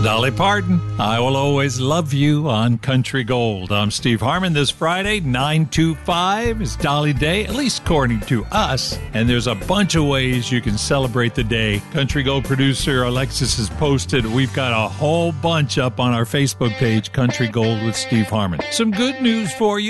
Dolly Parton, I Will Always Love You on Country Gold. I'm Steve Harmon. This Friday, 9/25 is Dolly Day, at least according to us. And there's a bunch of ways you can celebrate the day. Country Gold producer Alexis has posted. We've got a whole bunch up on our Facebook page, Country Gold with Steve Harmon. Some good news for you.